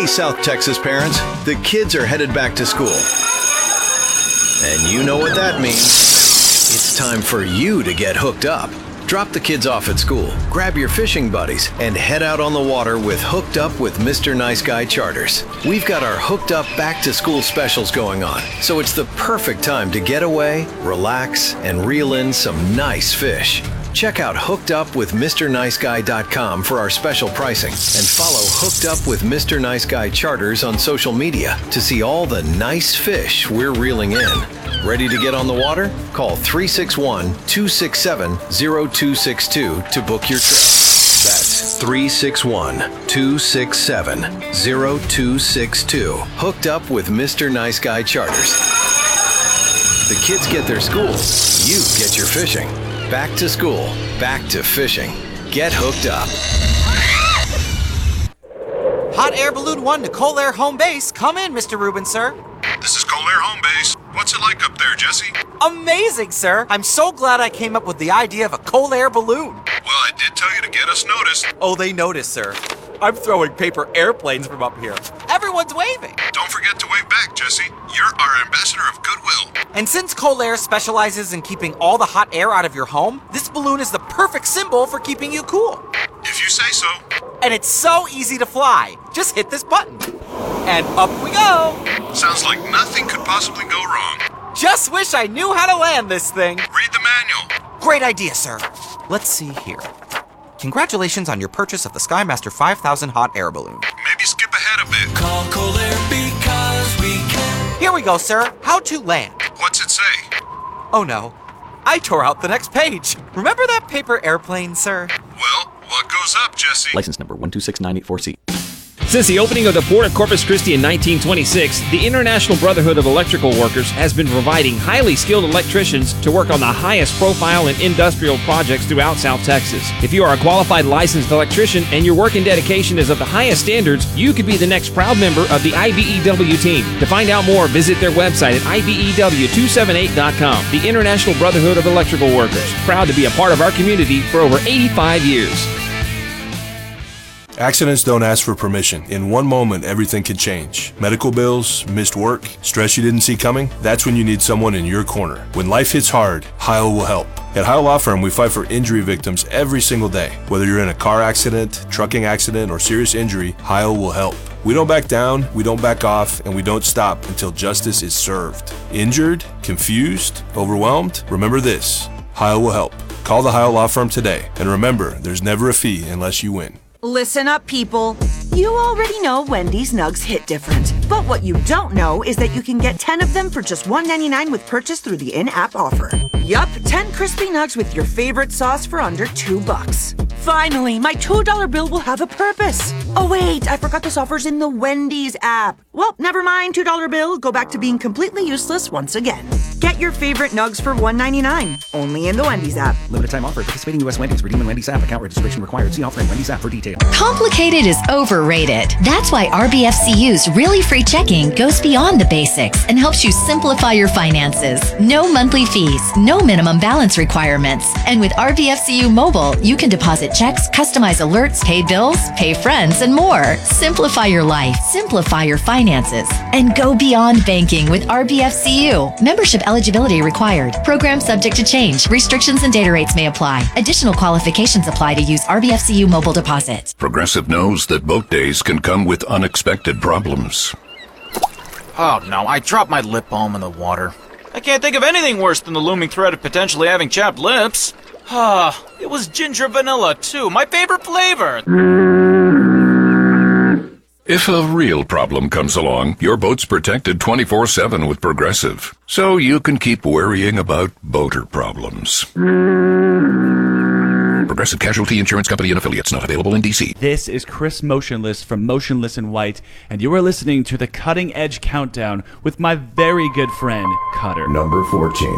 South Texas parents, the kids are headed back to school. And you know what that means. It's time for you to get hooked up. Drop the kids off at school, grab your fishing buddies, and head out on the water with Hooked Up with Mr. Nice Guy Charters. We've got our Hooked Up back to school specials going on, so it's the perfect time to get away, relax, and reel in some nice fish. Check out hookedupwithmrniceguy.com for our special pricing and follow Hooked Up with Mr. Nice Guy Charters on social media to see all the nice fish we're reeling in. Ready to get on the water? Call 361-267-0262 to book your trip. That's 361-267-0262. Hooked Up with Mr. Nice Guy Charters. The kids get their school. You get your fishing. Back to school. Back to fishing. Get hooked up. Hot Air Balloon 1 to Colair Home Base. Come in, Mr. Rubin, sir. This is Colair Home Base. What's it like up there, Jesse? Amazing, sir. I'm so glad I came up with the idea of a Colair balloon. Well, I did tell you to get us noticed. Oh, they noticed, sir. I'm throwing paper airplanes from up here. Everyone's waving. Don't forget to wave back, Jesse. You're our ambassador of goodwill. And since Colair specializes in keeping all the hot air out of your home, this balloon is the perfect symbol for keeping you cool. If you say so. And it's so easy to fly. Just hit this button. And up we go. Sounds like nothing could possibly go wrong. Just wish I knew how to land this thing. Read the manual. Great idea, sir. Let's see here. Congratulations on your purchase of the Skymaster 5000 hot air balloon. Maybe skip ahead a bit. Call Colair because we can. Here we go, sir. How to land. What's it say? Oh no. I tore out the next page. Remember that paper airplane, sir? Well, what goes up, Jesse? License number 126984C. Since the opening of the Port of Corpus Christi in 1926, the International Brotherhood of Electrical Workers has been providing highly skilled electricians to work on the highest profile and industrial projects throughout South Texas. If you are a qualified licensed electrician and your work and dedication is of the highest standards, you could be the next proud member of the IBEW team. To find out more, visit their website at IBEW278.com. The International Brotherhood of Electrical Workers, proud to be a part of our community for over 85 years. Accidents don't ask for permission. In one moment, everything can change. Medical bills, missed work, stress you didn't see coming. That's when you need someone in your corner. When life hits hard, Heil will help. At Heil Law Firm, we fight for injury victims every single day. Whether you're in a car accident, trucking accident, or serious injury, Heil will help. We don't back down, we don't back off, and we don't stop until justice is served. Injured? Confused? Overwhelmed? Remember this. Heil will help. Call the Heil Law Firm today. And remember, there's never a fee unless you win. Listen up, people. You already know Wendy's Nugs hit different. But what you don't know is that you can get 10 of them for just $1.99 with purchase through the in-app offer. Yup, 10 crispy nugs with your favorite sauce for under $2. Finally, my $2 bill will have a purpose. Oh wait, I forgot this offer's in the Wendy's app. Well, never mind, $2 bill, go back to being completely useless once again. Get your favorite nugs for $1.99, only in the Wendy's app. Limited time offer. Participating U.S. Wendy's. Redeem in Wendy's app. Account registration required. See offer in Wendy's app for details. Complicated is overrated. That's why RBFCU's really free checking goes beyond the basics and helps you simplify your finances. No monthly fees, no minimum balance requirements. And with RBFCU Mobile, you can deposit checks, customize alerts, pay bills, pay friends, and more. Simplify your life, simplify your finances, and go beyond banking with RBFCU. Membership eligibility required. Program subject to change. Restrictions and data rates may apply. Additional qualifications apply to use RBFCU Mobile Deposit. Progressive knows that boat days can come with unexpected problems. Oh no, I dropped my lip balm in the water. I can't think of anything worse than the looming threat of potentially having chapped lips. Ah, it was ginger vanilla too, my favorite flavor. If a real problem comes along, your boat's protected 24/7 with Progressive. So you can keep worrying about boater problems. Progressive Casualty Insurance Company and affiliates, not available in D.C. This is Chris Motionless from Motionless in White, and you are listening to the Cutting Edge Countdown with my very good friend, Cutter. Number 14.